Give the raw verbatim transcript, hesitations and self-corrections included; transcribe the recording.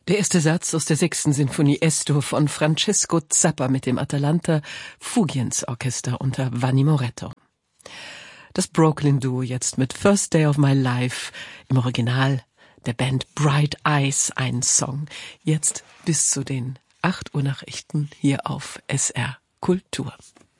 Der erste Satz aus der sechsten Sinfonie Esto von Francesco Zappa mit dem Atalanta Fugiens Orchester unter Vanni Moretto. Das Brooklyn-Duo jetzt mit First Day of My Life, im Original der Band Bright Eyes, ein Song. Jetzt bis zu den acht Uhr Nachrichten hier auf S R Kultur.